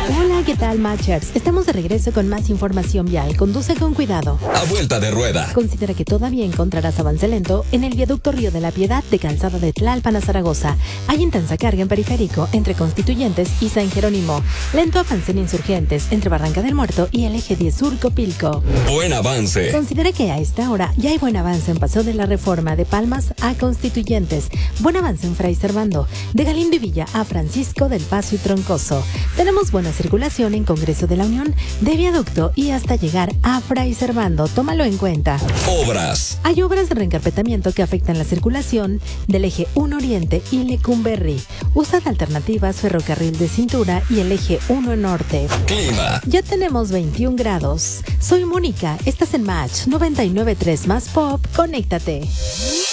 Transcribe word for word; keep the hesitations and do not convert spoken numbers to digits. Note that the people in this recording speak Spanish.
Hola, ¿qué tal, Matchers? Estamos de regreso con más información vial. Conduce con cuidado. A vuelta de rueda. Considera que todavía encontrarás avance lento en el viaducto Río de la Piedad de Calzada de Tlalpan a Zaragoza. Hay intensa carga en Periférico entre Constituyentes y San Jerónimo. Lento avance en Insurgentes entre Barranca del Muerto y el eje diez Sur Copilco. Buen avance. Considera que a esta hora ya hay buen avance en Paseo de la Reforma de Palmas a Constituyentes. Buen avance en Fray Servando. De Galindo y Villa a Francisco del Paso y Troncoso. Tenemos buena circulación en Congreso de la Unión, de Viaducto y hasta llegar a Fray Servando. Tómalo en cuenta. Obras. Hay obras de reencarpetamiento que afectan la circulación del eje uno Oriente y Lecumberri. Usa de alternativas Ferrocarril de Cintura y el eje uno Norte. Clima. Ya tenemos veintiún grados. Soy Mónica. Estás en Match noventa y nueve punto tres más Pop. Conéctate.